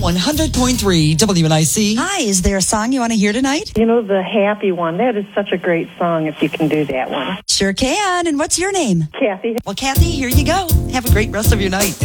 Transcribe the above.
100.3 WNIC. Hi, is there a song you want to hear tonight? You know, the happy one. That is such a great song if you can do that one. Sure can. And what's your name? Kathy. Well, Kathy, here you go. Have a great rest of your night.